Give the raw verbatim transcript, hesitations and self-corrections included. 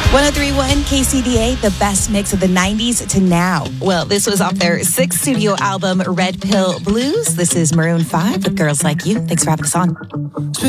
ten31 K C D A, the best mix of the nineties to now. Well, this was off their sixth studio album, Red Pill Blues. This is Maroon five with Girls Like You. Thanks for having us on.